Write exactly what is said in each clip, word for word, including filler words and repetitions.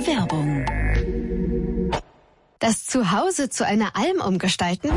Werbung. Das Zuhause zu einer Alm umgestalten?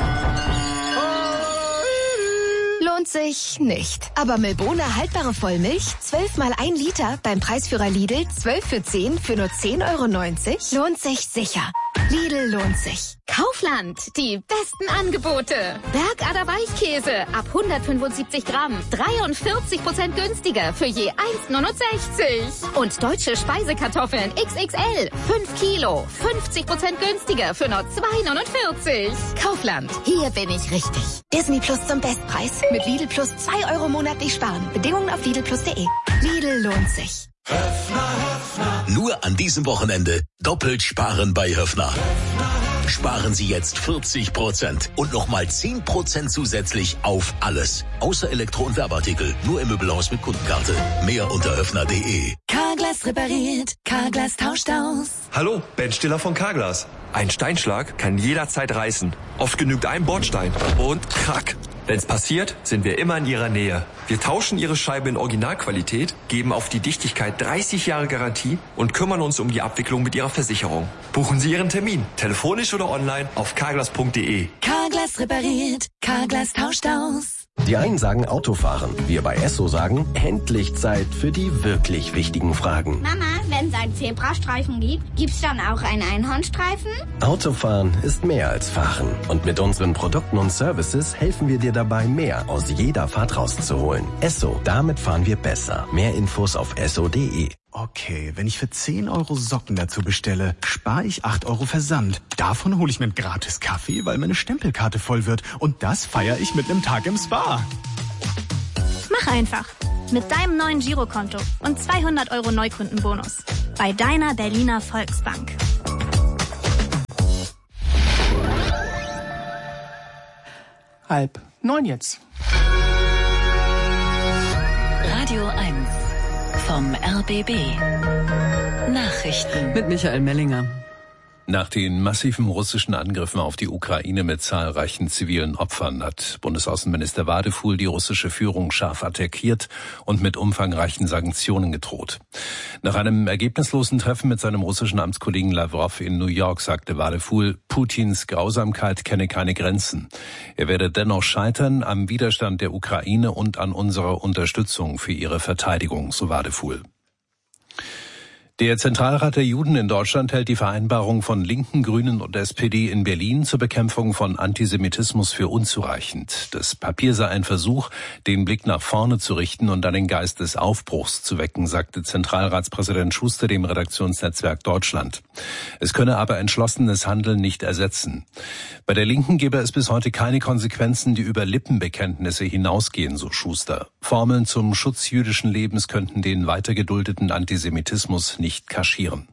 Lohnt sich nicht. Aber Milbona haltbare Vollmilch, zwölf mal ein Liter, beim Preisführer Lidl, zwölf für zehn für nur zehn Euro neunzig, lohnt sich sicher. Lidl lohnt sich. Kaufland, die besten Angebote. Bergader Weichkäse ab hundertfünfundsiebzig Gramm, dreiundvierzig Prozent günstiger für je eins neunundsechzig. Und deutsche Speisekartoffeln X X L, fünf Kilo, fünfzig Prozent günstiger für nur zwei neunundvierzig. Kaufland, hier bin ich richtig. Disney Plus zum Bestpreis. Mit Lidl Plus zwei Euro monatlich sparen. Bedingungen auf lidl plus punkt de. Lidl lohnt sich. Höfner, Höfner. Nur an diesem Wochenende doppelt sparen bei Höfner. Höfner. Sparen Sie jetzt vierzig Prozent und nochmal zehn Prozent zusätzlich auf alles. Außer Elektro- und Werbeartikel. Nur im Möbelhaus mit Kundenkarte. Mehr unter höfner punkt de. Carglass repariert. Carglass tauscht aus. Hallo, Ben Stiller von Carglass. Ein Steinschlag kann jederzeit reißen. Oft genügt ein Bordstein und krack. Wenn's passiert, sind wir immer in Ihrer Nähe. Wir tauschen Ihre Scheibe in Originalqualität, geben auf die Dichtigkeit dreißig Jahre Garantie und kümmern uns um die Abwicklung mit Ihrer Versicherung. Buchen Sie Ihren Termin, telefonisch oder online auf carglass punkt de. Carglass repariert. Carglass tauscht aus. Die einen sagen Autofahren, wir bei Esso sagen, endlich Zeit für die wirklich wichtigen Fragen. Mama, wenn es einen Zebrastreifen gibt, gibt's dann auch einen Einhornstreifen? Autofahren ist mehr als Fahren. Und mit unseren Produkten und Services helfen wir dir dabei, mehr aus jeder Fahrt rauszuholen. Esso, damit fahren wir besser. Mehr Infos auf esso punkt de. Okay, wenn ich für zehn Euro Socken dazu bestelle, spare ich acht Euro Versand. Davon hole ich mir einen gratis Kaffee, weil meine Stempelkarte voll wird. Und das feiere ich mit einem Tag im Spa. Mach einfach. Mit deinem neuen Girokonto und zweihundert Euro Neukundenbonus. Bei deiner Berliner Volksbank. Halb neun jetzt. Radio eins vom R B B. Nachrichten mit Michael Mellinger. Nach den massiven russischen Angriffen auf die Ukraine mit zahlreichen zivilen Opfern hat Bundesaußenminister Wadefuhl die russische Führung scharf attackiert und mit umfangreichen Sanktionen gedroht. Nach einem ergebnislosen Treffen mit seinem russischen Amtskollegen Lawrow in New York sagte Wadefuhl, Putins Grausamkeit kenne keine Grenzen. Er werde dennoch scheitern am Widerstand der Ukraine und an unserer Unterstützung für ihre Verteidigung, so Wadefuhl. Der Zentralrat der Juden in Deutschland hält die Vereinbarung von Linken, Grünen und S P D in Berlin zur Bekämpfung von Antisemitismus für unzureichend. Das Papier sei ein Versuch, den Blick nach vorne zu richten und einen Geist des Aufbruchs zu wecken, sagte Zentralratspräsident Schuster dem Redaktionsnetzwerk Deutschland. Es könne aber entschlossenes Handeln nicht ersetzen. Bei der Linken gebe es bis heute keine Konsequenzen, die über Lippenbekenntnisse hinausgehen, so Schuster. Formeln zum Schutz jüdischen Lebens könnten den weiter geduldeten Antisemitismus nicht kaschieren.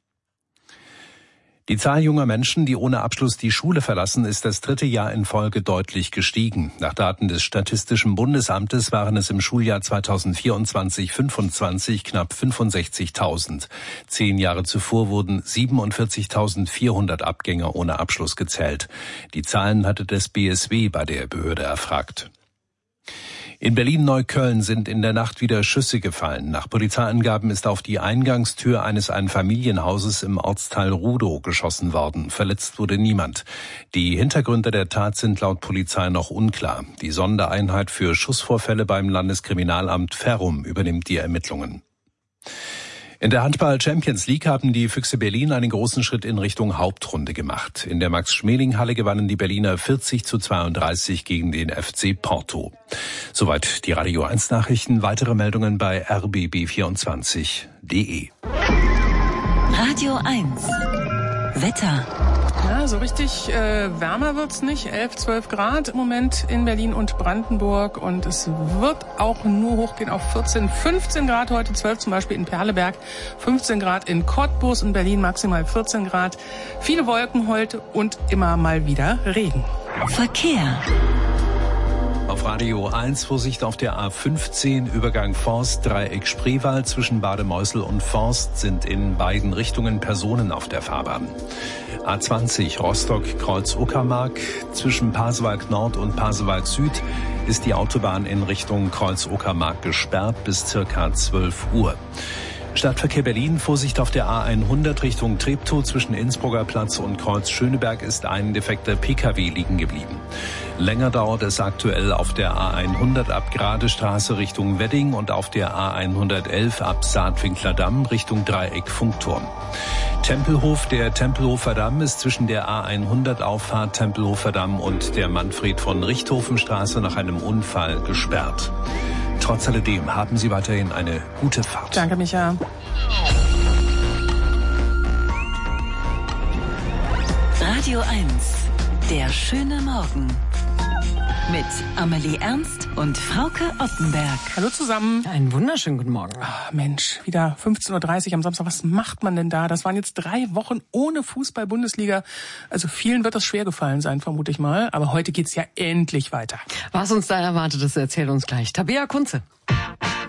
Die Zahl junger Menschen, die ohne Abschluss die Schule verlassen, ist das dritte Jahr in Folge deutlich gestiegen. Nach Daten des Statistischen Bundesamtes waren es im Schuljahr zweitausendvierundzwanzig fünfundzwanzig knapp fünfundsechzigtausend. Zehn Jahre zuvor wurden siebenundvierzigtausendvierhundert Abgänger ohne Abschluss gezählt. Die Zahlen hatte das B S W bei der Behörde erfragt. In Berlin-Neukölln sind in der Nacht wieder Schüsse gefallen. Nach Polizeiangaben ist auf die Eingangstür eines Einfamilienhauses im Ortsteil Rudow geschossen worden. Verletzt wurde niemand. Die Hintergründe der Tat sind laut Polizei noch unklar. Die Sondereinheit für Schussvorfälle beim Landeskriminalamt Ferrum übernimmt die Ermittlungen. In der Handball-Champions League haben die Füchse Berlin einen großen Schritt in Richtung Hauptrunde gemacht. In der Max-Schmeling-Halle gewannen die Berliner vierzig zu zweiunddreißig gegen den F C Porto. Soweit die Radio eins Nachrichten. Weitere Meldungen bei r b b vierundzwanzig punkt de. Radio eins. Wetter. Ja, so richtig äh, wärmer wird's nicht. elf, zwölf Grad im Moment in Berlin und Brandenburg. Und es wird auch nur hochgehen auf vierzehn, fünfzehn Grad heute. zwölf zum Beispiel in Perleberg, fünfzehn Grad in Cottbus und Berlin maximal vierzehn Grad. Viele Wolken heute und immer mal wieder Regen. Verkehr. Auf Radio eins Vorsicht auf der A fünfzehn, Übergang Forst, Dreieck Spreewald. Zwischen Bademeusel und Forst sind in beiden Richtungen Personen auf der Fahrbahn. A zwanzig, Rostock, Kreuz Uckermark. Zwischen Pasewalk Nord und Pasewalk Süd ist die Autobahn in Richtung Kreuz Uckermark gesperrt bis circa zwölf Uhr. Stadtverkehr Berlin, Vorsicht auf der A hundert Richtung Treptow zwischen Innsbrucker Platz und Kreuz Schöneberg ist ein defekter Pkw liegen geblieben. Länger dauert es aktuell auf der A hundert ab Gradestraße Richtung Wedding und auf der A hundertelf ab Saatwinkler Damm Richtung Dreieck Funkturm. Tempelhof, der Tempelhofer Damm ist zwischen der A hundert Auffahrt Tempelhofer Damm und der Manfred von Richthofenstraße nach einem Unfall gesperrt. Trotz alledem haben Sie weiterhin eine gute Fahrt. Danke, Micha. Radio eins, der schöne Morgen. Mit Amelie Ernst und Frauke Oppenberg. Hallo zusammen. Einen wunderschönen guten Morgen. Ach, Mensch, wieder fünfzehn Uhr dreißig am Samstag. Was macht man denn da? Das waren jetzt drei Wochen ohne Fußball-Bundesliga. Also vielen wird das schwer gefallen sein, vermute ich mal. Aber heute geht's ja endlich weiter. Was uns da erwartet, das erzählt uns gleich Tabea Kunze.